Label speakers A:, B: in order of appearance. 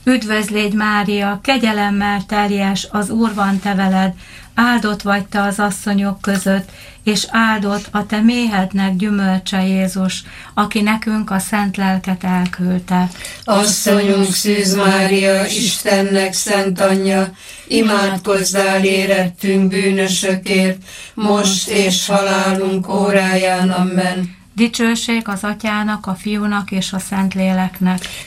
A: Üdvözlégy Mária, kegyelemmel teljes, az Úr van te veled, áldott vagy te az asszonyok között, és áldott a te méhednek gyümölcse Jézus, aki nekünk a szent lelket elküldte.
B: Asszonyunk Szűz Mária, Istennek szent anyja, imádkozzál érettünk bűnösökért, most és halálunk óráján. Amen.
A: Dicsőség az Atyának, a Fiúnak és a Szentléleknek.